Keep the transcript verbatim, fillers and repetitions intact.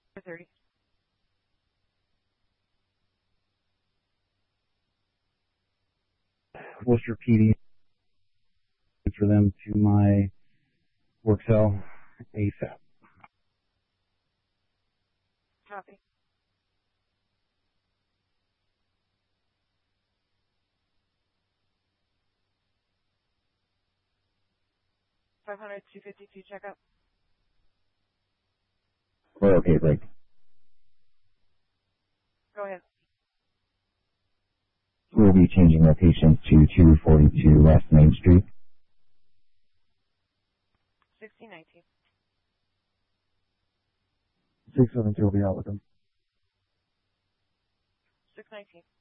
thirty. Worcester P D for them to my work cell ASAP. Copy. five hundred, two fifty-two checkup. We're okay, break. Go ahead. We'll be changing locations to two forty-two West Main Street. sixteen nineteen. six seven two will be out with them. six nineteen.